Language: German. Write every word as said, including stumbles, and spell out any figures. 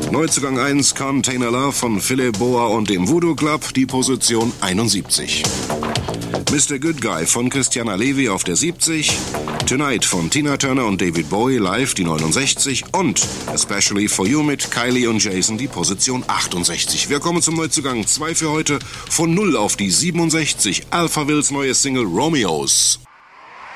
Neuzugang eins, Container Love von Philip Boa und dem Voodoo Club, die Position einundsiebzig. Mister Good Guy von Christiana Levy auf der siebzig. Tonight von Tina Turner und David Bowie live die neunundsechzig. Und Especially for You mit Kylie und Jason die Position achtundsechzig. Wir kommen zum Neuzugang zwei für heute. Von null auf die siebenundsechzig. Alphavilles neue Single Romeos.